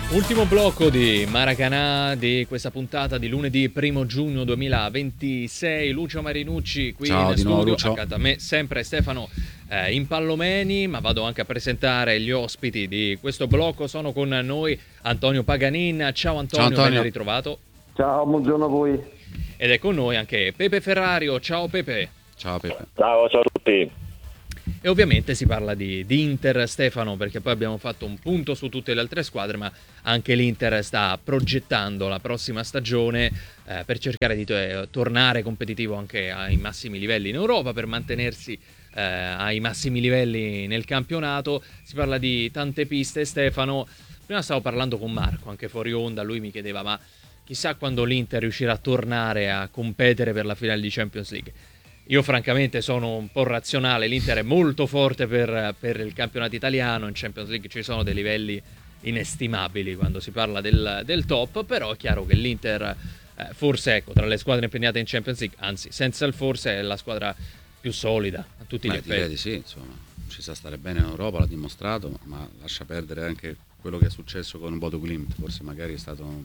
Ultimo blocco di Maracanã di questa puntata di lunedì 1 giugno 2026. Lucio Marinucci qui Ciao in di nuovo, studio, Lucio. accanto a me sempre Stefano Impallomeni, ma vado anche a presentare gli ospiti di questo blocco. Sono con noi Antonio Paganin. Ciao Antonio, Antonio. ben ritrovato. Ciao, buongiorno a voi. Ed è con noi anche Pepe Ferrario. Ciao Pepe. Ciao Pepe. Ciao a tutti. E ovviamente si parla di Inter, Stefano, perché poi abbiamo fatto un punto su tutte le altre squadre, ma anche l'Inter sta progettando la prossima stagione per cercare di tornare competitivo anche ai massimi livelli in Europa, per mantenersi ai massimi livelli nel campionato. Si parla di tante piste, Stefano. Prima stavo parlando con Marco, anche fuori onda, lui mi chiedeva, ma chissà quando l'Inter riuscirà a tornare a competere per la finale di Champions League. Io francamente sono un po' razionale, l'Inter è molto forte per il campionato italiano, in Champions League ci sono dei livelli inestimabili quando si parla del top, però è chiaro che l'Inter forse, ecco, tra le squadre impegnate in Champions League, anzi senza il forse, è la squadra più solida a tutti gli effetti. Direi di sì, insomma, ci sa stare bene in Europa, l'ha dimostrato, ma lascia perdere anche quello che è successo con Bodo Glimt, forse magari è stato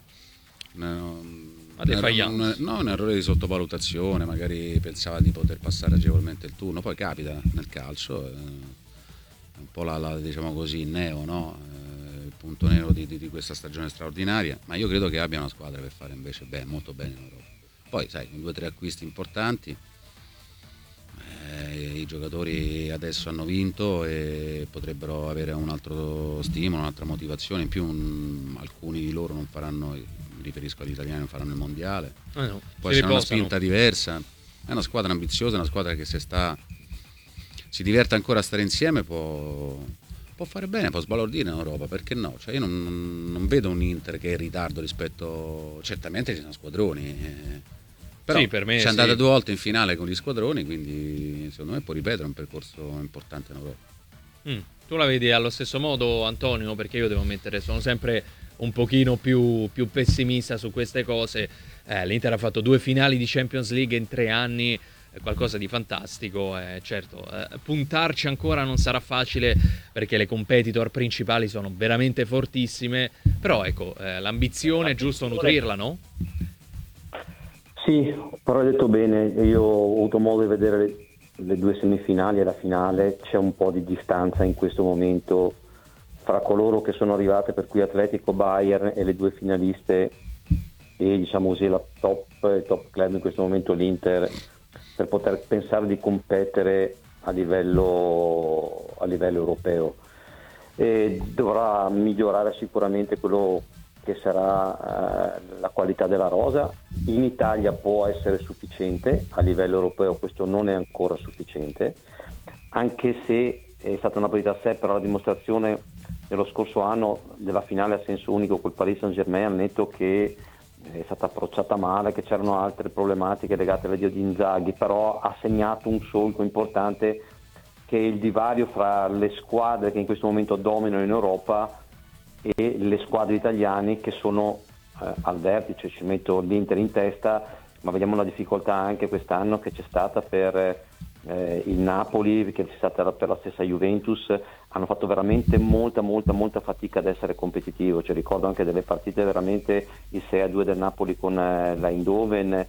un errore di sottovalutazione, magari pensava di poter passare agevolmente il turno, poi capita nel calcio, è un po' diciamo così, il neo, no? Il punto nero di questa stagione straordinaria, ma io credo che abbia una squadra per fare invece molto bene in Europa. Poi sai, con 2 o 3 acquisti importanti, i giocatori adesso hanno vinto e potrebbero avere un altro stimolo, un'altra motivazione in più. Alcuni di loro non faranno, mi riferisco agli italiani, non faranno il mondiale, No, può essere una spinta diversa. È una squadra ambiziosa, è una squadra che se si diverte ancora a stare insieme può fare bene, può sbalordire in Europa, perché no? Cioè io non vedo un Inter che è in ritardo rispetto, certamente ci sono squadroni, però sì, per me c'è andata 2 volte in finale con gli squadroni, quindi secondo me può ripetere un percorso importante in Europa. Tu la vedi allo stesso modo, Antonio? Perché io devo ammettere, sono sempre un pochino più pessimista su queste cose. L'Inter ha fatto 2 finali di Champions League in 3 anni, è qualcosa di fantastico. Certo, puntarci ancora non sarà facile perché le competitor principali sono veramente fortissime, però ecco, l'ambizione è giusto nutrirla, no? Sì, però hai detto bene, io ho avuto modo di vedere le 2 semifinali e la finale, c'è un po' di distanza in questo momento fra coloro che sono arrivate, per cui Atletico, Bayern, e le 2 finaliste, e diciamo così il top club in questo momento l'Inter, per poter pensare di competere a livello europeo. E dovrà migliorare sicuramente quello che sarà la qualità della rosa. In Italia può essere sufficiente, a livello europeo questo non è ancora sufficiente, anche se è stata una partita a sé, però la dimostrazione dello scorso anno della finale a senso unico col Paris Saint-Germain, al netto che è stata approcciata male, che c'erano altre problematiche legate all'addio di Inzaghi, però ha segnato un solco importante, che è il divario fra le squadre che in questo momento dominano in Europa e le squadre italiane che sono al vertice. Ci metto l'Inter in testa, ma vediamo la difficoltà anche quest'anno che c'è stata per il Napoli, che c'è stata per la stessa Juventus. Hanno fatto veramente molta fatica ad essere competitivo. Cioè, ricordo anche delle partite veramente, il 6-2 del Napoli con la Eindhoven,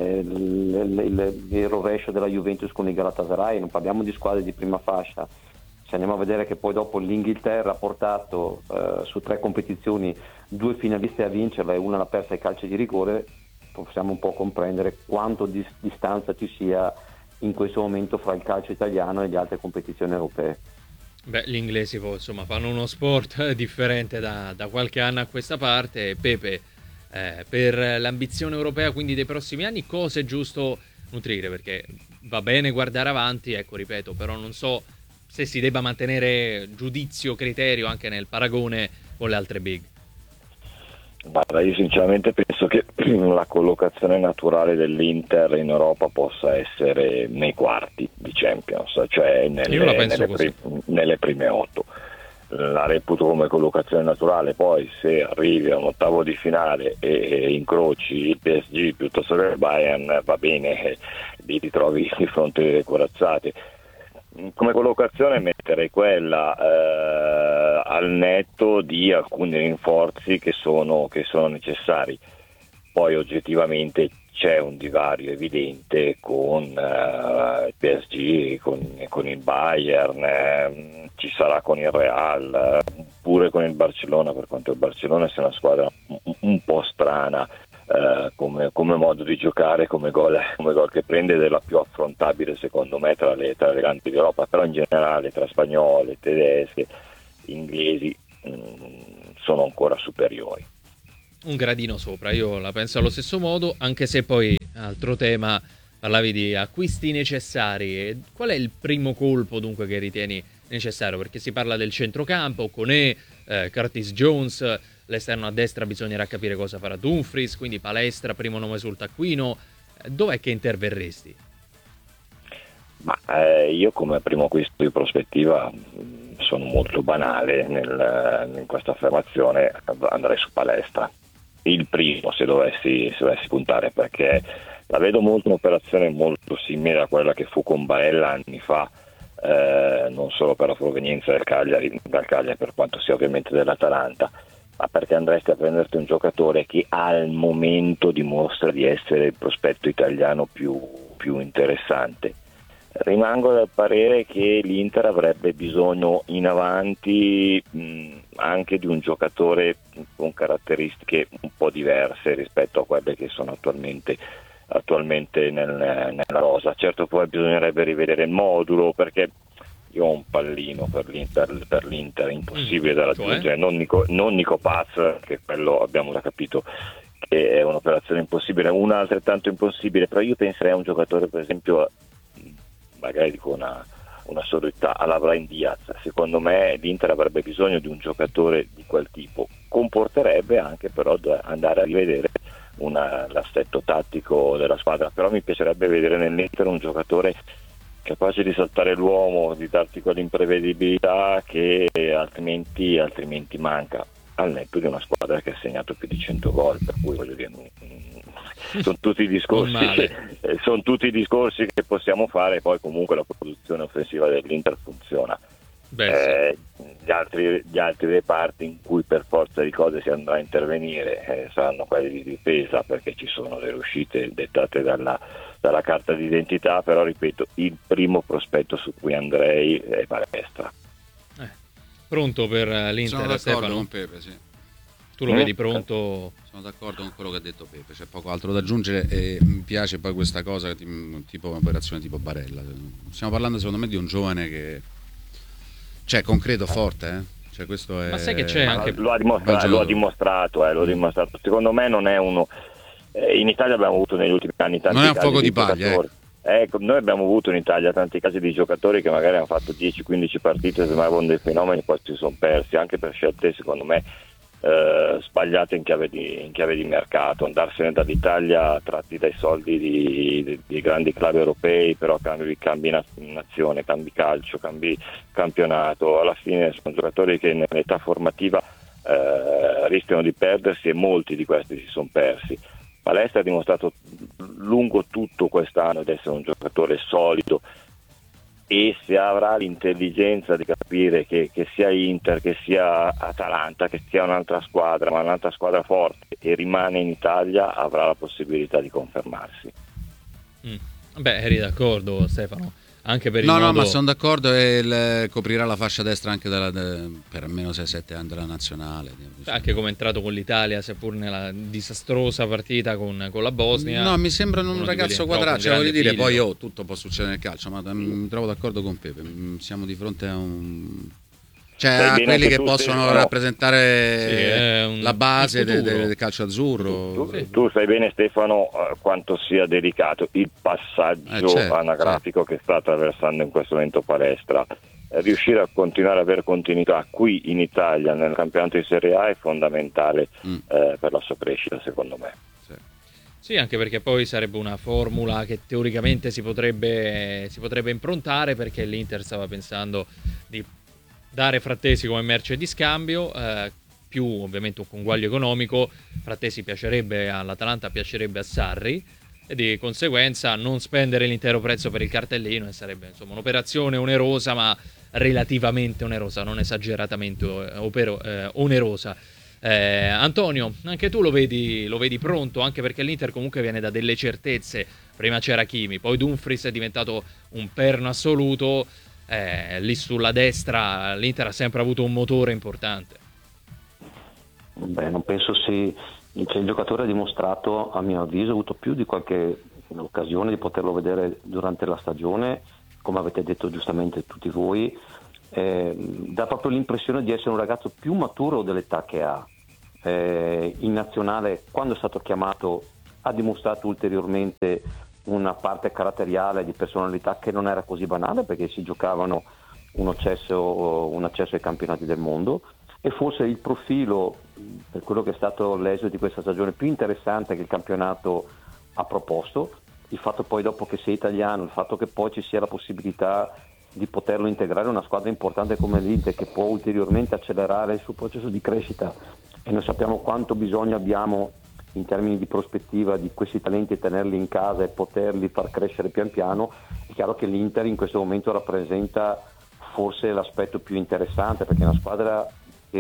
il rovescio della Juventus con il Galatasaray. Non parliamo di squadre di prima fascia. Se andiamo a vedere che poi dopo l'Inghilterra ha portato su 3 competizioni 2 finaliste a vincerla e una l'ha persa ai calci di rigore, possiamo un po' comprendere quanto distanza ci sia in questo momento fra il calcio italiano e le altre competizioni europee. Beh, gli inglesi poi, insomma, fanno uno sport differente da qualche anno a questa parte. Pepe, per l'ambizione europea quindi dei prossimi anni, cosa è giusto nutrire? Perché va bene guardare avanti, ecco, ripeto, però non so se si debba mantenere giudizio, criterio anche nel paragone con le altre big. Guarda, io sinceramente penso che la collocazione naturale dell'Inter in Europa possa essere nei quarti di Champions, cioè nelle prime 8. La reputo come collocazione naturale. Poi se arrivi a un ottavo di finale e incroci il PSG piuttosto che il Bayern, va bene, li ritrovi di fronte alle corazzate. Come collocazione metterei quella al netto di alcuni rinforzi che sono necessari. Poi oggettivamente c'è un divario evidente con il PSG, con il Bayern, ci sarà con il Real, pure con il Barcellona, per quanto il Barcellona sia una squadra un po' strana come modo di giocare, come gol che prende, ed è la più affrontabile secondo me tra le grandi d'Europa, però in generale tra spagnole, tedesche, inglesi sono ancora superiori. Un gradino sopra, io la penso allo stesso modo, anche se poi, altro tema, parlavi di acquisti necessari. Qual è il primo colpo dunque che ritieni necessario? Perché si parla del centrocampo, Koné, Curtis Jones, l'esterno a destra bisognerà capire cosa farà Dumfries, quindi Palestra, primo nome sul taccuino. Dov'è che interverresti? Ma io come primo acquisto di prospettiva sono molto banale in questa affermazione, andrei su Palestra. Il primo, se dovessi puntare, perché la vedo molto un'operazione molto simile a quella che fu con Barella anni fa, non solo per la provenienza dal Cagliari, per quanto sia ovviamente dell'Atalanta, ma perché andresti a prenderti un giocatore che al momento dimostra di essere il prospetto italiano più interessante. Rimango del parere che l'Inter avrebbe bisogno in avanti anche di un giocatore con caratteristiche un po' diverse rispetto a quelle che sono attualmente nella rosa. Certo, poi bisognerebbe rivedere il modulo, perché io ho un pallino per l'Inter impossibile da raggiungere, non Nico Paz, che quello abbiamo già capito che è un'operazione impossibile, una altrettanto impossibile, però io penserei a un giocatore, per esempio, magari dico una sordità, alla Brahim Diaz. Secondo me l'Inter avrebbe bisogno di un giocatore di quel tipo. Comporterebbe anche però andare a rivedere l'assetto tattico della squadra, però mi piacerebbe vedere nell'Inter un giocatore capace di saltare l'uomo, di darti quell'imprevedibilità che altrimenti manca, al netto di una squadra che ha segnato più di 100 gol, per cui voglio dire, sono tutti discorsi che possiamo fare. Poi comunque la produzione offensiva dell'Inter funziona. Gli altri reparti in cui per forza di cose si andrà a intervenire saranno quelli di difesa, perché ci sono le uscite dettate dalla carta d'identità, però ripeto, il primo prospetto su cui andrei è Palestra. Pronto per l'Inter? Sono d'accordo Stefano? con Pepe, sì. Tu lo vedi pronto? Sono d'accordo con quello che ha detto Pepe, c'è poco altro da aggiungere, e mi piace poi questa cosa tipo un'operazione tipo Barella. Stiamo parlando secondo me di un giovane che concreto, forte, Cioè, questo è... Ma sai che c'è anche... Lo ha dimostrato. Secondo me non è uno... in Italia abbiamo avuto negli ultimi anni tanti non è un casi fuoco di paglia, noi abbiamo avuto in Italia tanti casi di giocatori che magari hanno fatto 10-15 partite, sembravano dei fenomeni, poi si sono persi anche per scelte secondo me sbagliate in chiave di mercato. Andarsene dall'Italia tratti dai soldi di grandi club europei, però cambi nazione, cambi calcio, cambi campionato, alla fine sono giocatori che nell'età formativa rischiano di perdersi, e molti di questi si sono persi. Palestra ha dimostrato lungo tutto quest'anno di essere un giocatore solido, e se avrà l'intelligenza di capire che sia Inter, che sia Atalanta, che sia un'altra squadra, ma un'altra squadra forte, e rimane in Italia, avrà la possibilità di confermarsi. Beh, eri d'accordo, Stefano? Anche per il modo... No, ma sono d'accordo, e coprirà la fascia destra anche per almeno 6-7 anni della nazionale. Anche come è entrato con l'Italia, seppur nella disastrosa partita con la Bosnia. No, mi sembra un ragazzo quadrato, cioè, voglio dire, fisico. poi tutto può succedere nel calcio, ma mi trovo d'accordo con Pepe, siamo di fronte a a quelli che possono rappresentare la base del calcio azzurro. Tu sai bene, Stefano, quanto sia delicato il passaggio anagrafico che sta attraversando in questo momento Palestra. Riuscire a continuare ad avere continuità qui in Italia nel campionato di Serie A è fondamentale per la sua crescita, secondo me. Sì, anche perché poi sarebbe una formula che teoricamente si potrebbe improntare, perché l'Inter stava pensando di dare Frattesi come merce di scambio, più ovviamente un conguaglio economico. Frattesi piacerebbe all'Atalanta, piacerebbe a Sarri, e di conseguenza non spendere l'intero prezzo per il cartellino, e sarebbe insomma un'operazione onerosa, ma relativamente onerosa, non esageratamente onerosa. Antonio, anche tu lo vedi pronto, anche perché l'Inter comunque viene da delle certezze. Prima c'era Hakimi, poi Dumfries è diventato un perno assoluto, lì sulla destra l'Inter ha sempre avuto un motore importante. Beh, non penso il giocatore ha dimostrato, a mio avviso, ha avuto più di qualche occasione di poterlo vedere durante la stagione, come avete detto giustamente tutti voi. Dà proprio l'impressione di essere un ragazzo più maturo dell'età che ha. In nazionale, quando è stato chiamato, ha dimostrato ulteriormente una parte caratteriale di personalità che non era così banale, perché si giocavano un accesso ai campionati del mondo, e forse il profilo, per quello che è stato l'esito di questa stagione, più interessante che il campionato ha proposto. Il fatto poi, dopo che sei italiano, il fatto che poi ci sia la possibilità di poterlo integrare in una squadra importante come l'Inter, che può ulteriormente accelerare il suo processo di crescita, e noi sappiamo quanto bisogno abbiamo in termini di prospettiva di questi talenti e tenerli in casa e poterli far crescere pian piano. È chiaro che l'Inter in questo momento rappresenta forse l'aspetto più interessante, perché è una squadra che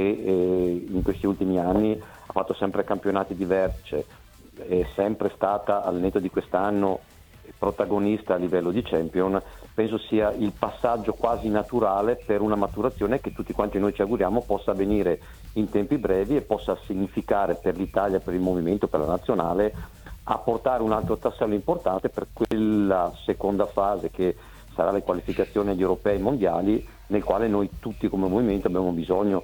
in questi ultimi anni ha fatto sempre campionati diversi, è sempre stata, al netto di quest'anno, protagonista a livello di Champions. Penso sia il passaggio quasi naturale per una maturazione che tutti quanti noi ci auguriamo possa avvenire in tempi brevi e possa significare per l'Italia, per il movimento, per la nazionale, apportare un altro tassello importante per quella seconda fase che sarà le qualificazioni agli europei mondiali, nel quale noi tutti come movimento abbiamo bisogno.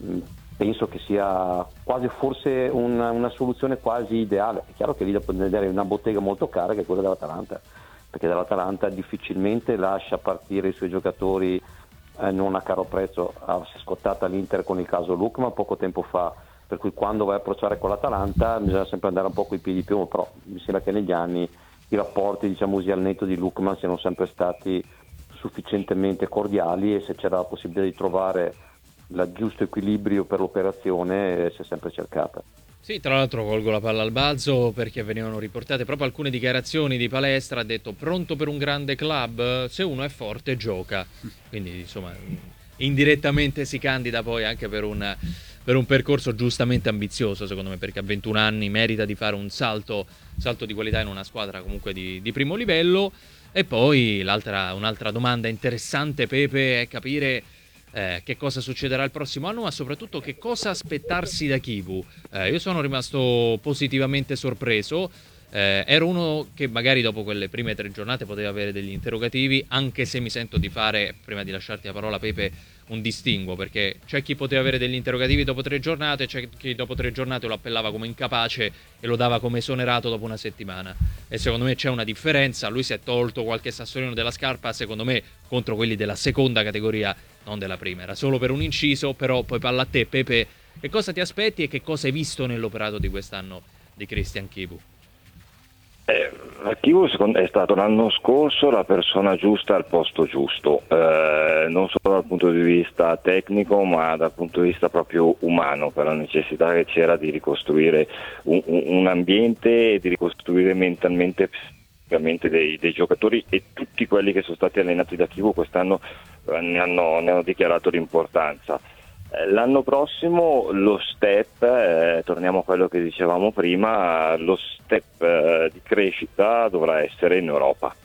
Penso che sia quasi forse una soluzione quasi ideale. È chiaro che lì da vedere una bottega molto cara, che è quella dell'Atalanta, perché dall'Atalanta difficilmente lascia partire i suoi giocatori non a caro prezzo. Si è scottata l'Inter con il caso Lookman poco tempo fa, per cui quando vai a approcciare con l'Atalanta bisogna sempre andare un po' coi piedi di piombo, però mi sembra che negli anni i rapporti, diciamo così, al netto di Lookman siano sempre stati sufficientemente cordiali, e se c'era la possibilità di trovare il giusto equilibrio per l'operazione si è sempre cercata. Sì, tra l'altro colgo la palla al balzo, perché venivano riportate proprio alcune dichiarazioni di Palestra. Ha detto: pronto per un grande club, se uno è forte gioca. Quindi insomma indirettamente si candida poi anche per un percorso giustamente ambizioso, secondo me, perché a 21 anni merita di fare un salto di qualità in una squadra comunque di primo livello. E poi un'altra domanda interessante, Pepe, è capire che cosa succederà il prossimo anno, ma soprattutto che cosa aspettarsi da Chivu. Io sono rimasto positivamente sorpreso. Ero uno che magari dopo quelle prime 3 giornate poteva avere degli interrogativi, anche se mi sento di fare, prima di lasciarti la parola Pepe, un distinguo, perché c'è chi poteva avere degli interrogativi dopo 3 giornate, c'è chi dopo 3 giornate lo appellava come incapace e lo dava come esonerato dopo una settimana, e secondo me c'è una differenza. Lui si è tolto qualche sassolino della scarpa, secondo me, contro quelli della seconda categoria, non della prima. Era solo per un inciso. Però poi palla a te, Pepe, che cosa ti aspetti e che cosa hai visto nell'operato di quest'anno di Christian Chivu? Chivu è stato l'anno scorso la persona giusta al posto giusto, non solo dal punto di vista tecnico, ma dal punto di vista proprio umano, per la necessità che c'era di ricostruire un ambiente e di ricostruire mentalmente dei giocatori, e tutti quelli che sono stati allenati da Chivu quest'anno ne hanno dichiarato l'importanza. L'anno prossimo lo step, torniamo a quello che dicevamo prima, lo step di crescita dovrà essere in Europa.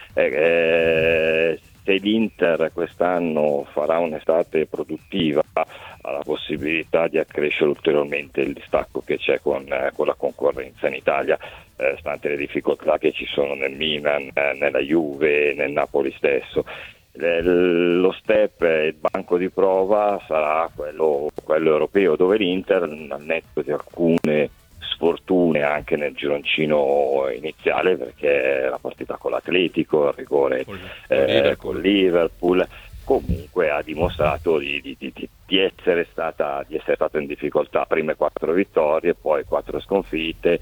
Se l'Inter quest'anno farà un'estate produttiva, ha la possibilità di accrescere ulteriormente il distacco che c'è con la concorrenza in Italia, stante le difficoltà che ci sono nel Milan, nella Juve, nel Napoli stesso. Lo step, il banco di prova sarà quello europeo, dove l'Inter, al netto di alcune sfortune anche nel gironcino iniziale, perché la partita con l'Atletico, il rigore con Liverpool, comunque ha dimostrato di essere stato in difficoltà. Prime 4 vittorie, poi 4 sconfitte,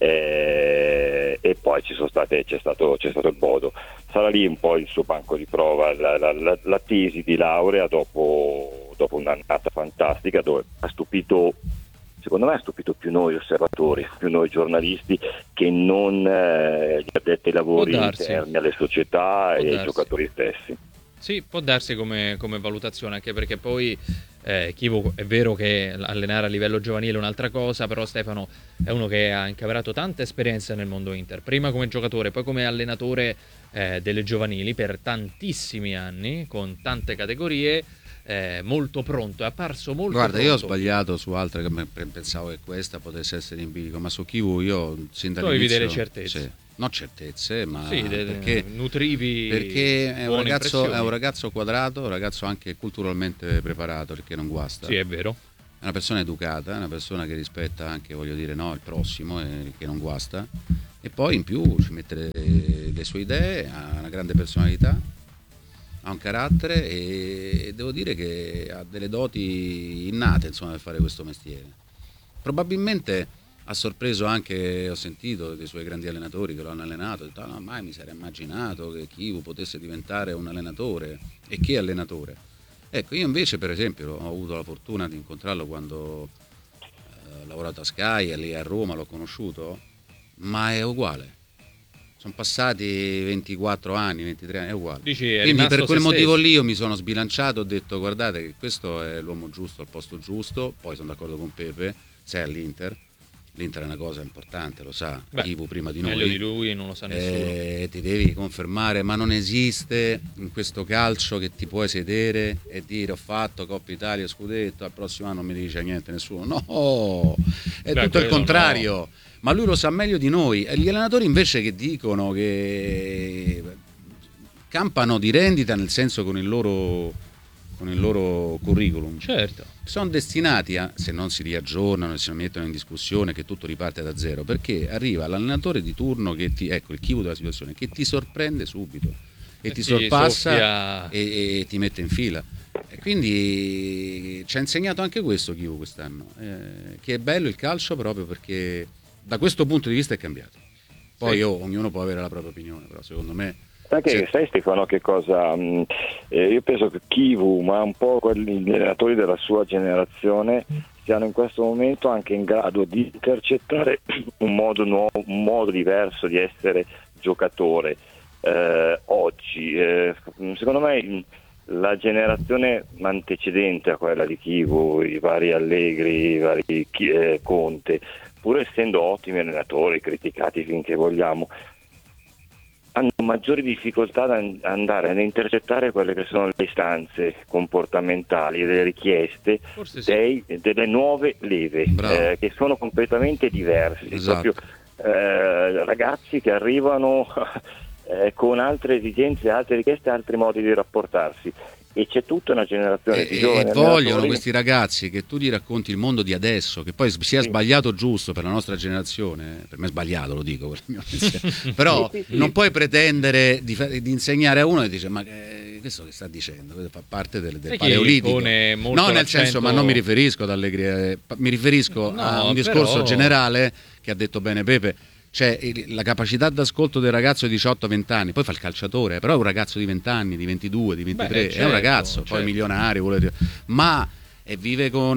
e poi c'è stato il Bodo. Sarà lì un po' il suo banco di prova, la tesi di laurea dopo un'annata fantastica, dove secondo me ha stupito più noi osservatori, più noi giornalisti, che non gli addetti ai lavori interni alle società e ai giocatori stessi. Sì, può darsi come valutazione, anche perché poi Chivo è vero che allenare a livello giovanile è un'altra cosa, però Stefano è uno che ha incamerato tanta esperienza nel mondo Inter, prima come giocatore, poi come allenatore delle giovanili per tantissimi anni, con tante categorie, molto pronto, è apparso molto Guarda, pronto. io ho sbagliato su altre, pensavo che questa potesse essere in bilico, ma su Chivu io sin dall'inizio... Tu avevi delle certezze. Sì. Non certezze, ma sì, perché nutrivi, perché è un ragazzo quadrato, un ragazzo anche culturalmente preparato, perché non guasta. Sì, è vero. È una persona educata, è una persona che rispetta anche, voglio dire, no, il prossimo e che non guasta. E poi in più ci mette le sue idee, ha una grande personalità, ha un carattere e devo dire che ha delle doti innate, insomma, per fare questo mestiere. Probabilmente ha sorpreso anche, ho sentito dei suoi grandi allenatori che lo hanno allenato, ho detto, no, mai mi sarei immaginato che Chivu potesse diventare un allenatore, e che allenatore. Ecco, io invece per esempio ho avuto la fortuna di incontrarlo quando ho lavorato a Sky, e lì a Roma l'ho conosciuto, ma è uguale. Sono passati 24 anni, 23 anni, è uguale. Quindi per quel motivo lì io mi sono sbilanciato, ho detto guardate che questo è l'uomo giusto al posto giusto, poi sono d'accordo con Pepe, sei all'Inter. L'Inter è una cosa importante, lo sa, Chivu prima di noi. Meglio di lui non lo sa nessuno. Ti devi confermare, ma non esiste in questo calcio che ti puoi sedere e dire ho fatto Coppa Italia, scudetto, al prossimo anno non mi dice niente nessuno. No, è tutto il contrario. No. Ma lui lo sa meglio di noi. E gli allenatori invece che dicono che campano di rendita, nel senso con il loro curriculum, certo, sono destinati a, se non si riaggiornano e si mettono in discussione, che tutto riparte da zero, perché arriva l'allenatore di turno che ecco il chivo della situazione, che ti sorprende subito e ti sorpassa e ti mette in fila. E quindi ci ha insegnato anche questo Chivu quest'anno, che è bello il calcio proprio perché da questo punto di vista è cambiato. Poi ognuno può avere la propria opinione, però secondo me sai Stefano che cosa? Io penso che Chivu, ma un po' quelli gli allenatori della sua generazione, siano in questo momento anche in grado di intercettare un modo nuovo, un modo diverso di essere giocatore oggi. Secondo me la generazione antecedente a quella di Chivu, i vari Allegri, i vari Conte, pur essendo ottimi allenatori, criticati finché vogliamo, hanno maggiori difficoltà ad andare ad intercettare quelle che sono le istanze comportamentali e le richieste delle nuove leve, che sono completamente diverse. Esatto. Proprio ragazzi che arrivano con altre esigenze, altre richieste, altri modi di rapportarsi. E c'è tutta una generazione di giovani e vogliono questi ragazzi che tu gli racconti il mondo di adesso, che poi sia sbagliato o giusto per la nostra generazione, per me è sbagliato, lo dico, però non puoi pretendere di insegnare a uno e dice ma questo che sta dicendo fa parte del paleolitico, no, nel senso, ma non mi riferisco ad Allegri, mi riferisco a un discorso generale che ha detto bene Pepe. C'è la capacità d'ascolto del ragazzo di 18-20 anni, poi fa il calciatore, però è un ragazzo di 20 anni, di 22, di 23, è un ragazzo, poi milionario, ma vive con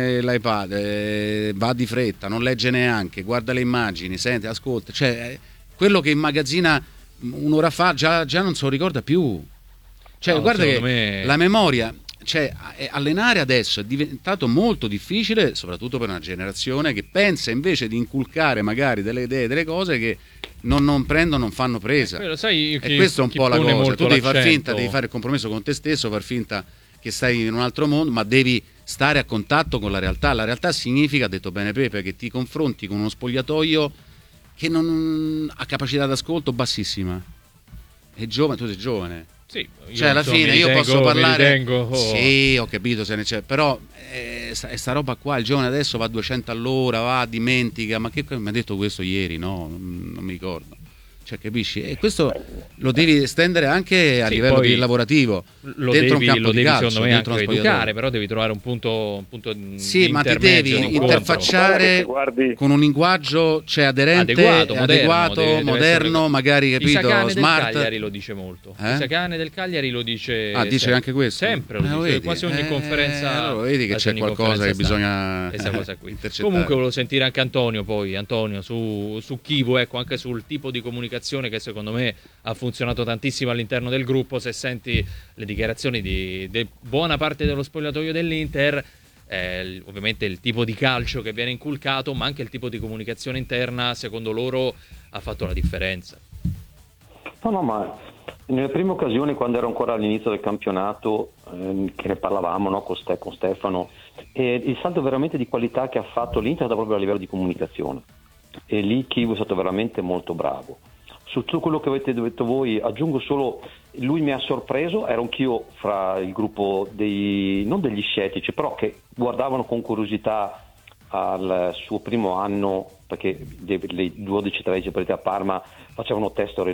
l'iPad, va di fretta, non legge neanche, guarda le immagini, sente, ascolta, cioè quello che immagazzina un'ora fa già non se lo ricorda più. Cioè, guarda che la memoria... Cioè, allenare adesso è diventato molto difficile, soprattutto per una generazione che pensa invece di inculcare magari delle idee, delle cose che non prendono, non fanno presa. Sai, e questa è un po' la cosa. Tu devi far finta, devi fare il compromesso con te stesso, far finta che stai in un altro mondo, ma devi stare a contatto con la realtà. La realtà significa, ha detto bene Pepe, che ti confronti con uno spogliatoio che non ha capacità d'ascolto bassissima. È giovane, tu sei giovane. Sì, cioè alla fine io posso parlare, sì, ho capito, però sta roba qua, il giovane adesso va a 200 all'ora, dimentica, ma che mi ha detto questo ieri, no, non mi ricordo. Cioè, capisci? E questo lo devi estendere anche a livello lavorativo, dentro un campo di calcio, secondo me anche educare, però devi trovare un punto sì, ma ti devi interfacciare con un linguaggio, cioè aderente, adeguato, moderno, magari, capito, Isacane smart. Del Cagliari lo dice molto. Isacane del Cagliari lo dice. Dice anche questo? Sempre lo dice, quasi ogni conferenza. Allora vedi che c'è qualcosa che bisogna intercettare. Comunque volevo sentire anche Antonio su Chivu, ecco, anche sul tipo di comunicazione comunicazione che secondo me ha funzionato tantissimo all'interno del gruppo. Se senti le dichiarazioni di buona parte dello spogliatoio dell'Inter, ovviamente il tipo di calcio che viene inculcato, ma anche il tipo di comunicazione interna, secondo loro ha fatto la differenza. No, ma nelle prime occasioni, quando ero ancora all'inizio del campionato, che ne parlavamo, no, con Stefano, il salto veramente di qualità che ha fatto l'Inter è stato proprio a livello di comunicazione, e lì Chivu è stato veramente molto bravo. Su tutto quello che avete detto voi aggiungo solo, lui mi ha sorpreso, ero anch'io fra il gruppo non degli scettici, però che guardavano con curiosità al suo primo anno, perché le 12-13 partite a Parma facevano testo